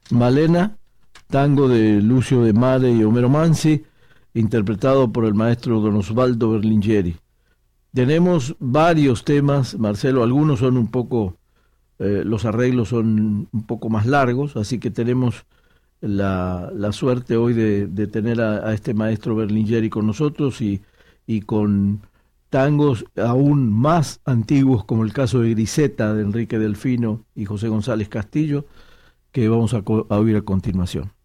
Malena, tango de Lucio de Mare y Homero Manzi, interpretado por el maestro Don Osvaldo Berlingeri. Tenemos varios temas, Marcelo, algunos son un poco, los arreglos son un poco más largos, así que tenemos la suerte hoy de tener a este maestro Berlingeri con nosotros y con tangos aún más antiguos, como el caso de Griseta de Enrique Delfino y José González Castillo, que vamos a oír a continuación.